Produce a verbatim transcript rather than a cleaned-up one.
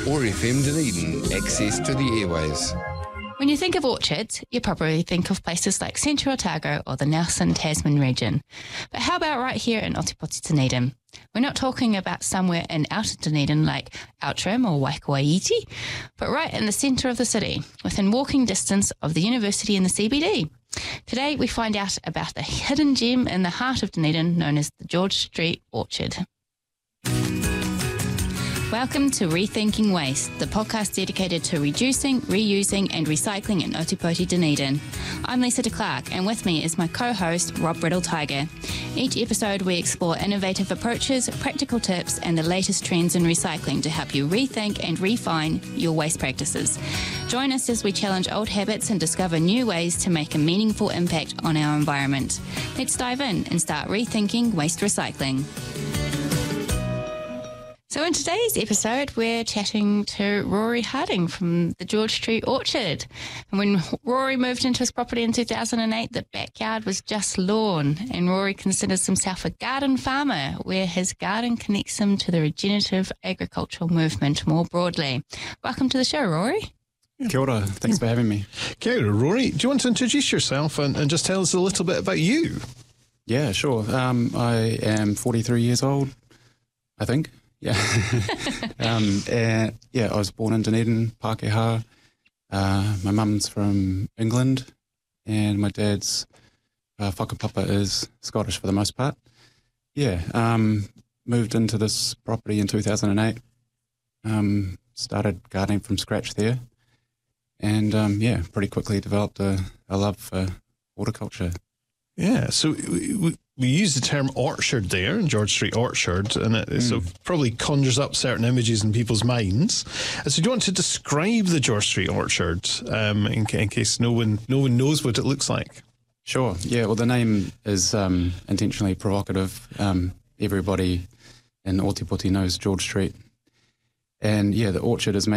or F M Dunedin, access to the airways. When you think of orchards, you probably think of places like Central Otago or the Nelson Tasman region. But how about right here in Otipoti Dunedin? We're not talking about somewhere in outer Dunedin like Outram or Waikouaiti, but right in the centre of the city, within walking distance of the university in the C B D. Today we find out about the hidden gem in the heart of Dunedin known as the George Street Orchard. Welcome to Rethinking Waste, the podcast dedicated to reducing, reusing and recycling in Otipoti Dunedin. I'm Lisa de Clark, and with me is my co-host Rob Riddle-Tiger. Each episode we explore innovative approaches, practical tips and the latest trends in recycling to help you rethink and refine your waste practices. Join us as we challenge old habits and discover new ways to make a meaningful impact on our environment. Let's dive in and start rethinking waste recycling. So in today's episode, we're chatting to Rory Harding from the George Street Orchard. And when Rory moved into his property in two thousand eight, the backyard was just lawn. And Rory considers himself a garden farmer, where his garden connects him to the regenerative agricultural movement more broadly. Welcome to the show, Rory. Kia ora. Thanks for having me. Kia ora, Rory. Do you want to introduce yourself and, and just tell us a little bit about you? Yeah, sure. Um, I am forty-three years old, I think. Yeah. um, uh, yeah, I was born in Dunedin, Pākehā. Uh, my mum's from England and my dad's uh, whakapapa is Scottish for the most part. Yeah, um, moved into this property in two thousand eight. Um, started gardening from scratch there. And um, yeah, pretty quickly developed a, a love for horticulture. Yeah, so we, we, we use the term orchard there, in George Street Orchard, and it mm. so probably conjures up certain images in people's minds. Uh, so do you want to describe the George Street Orchard um, in, in case no one no one knows what it looks like? Sure, yeah, well the name is um, intentionally provocative. Um, everybody in Otipoti knows George Street. And yeah, the orchard is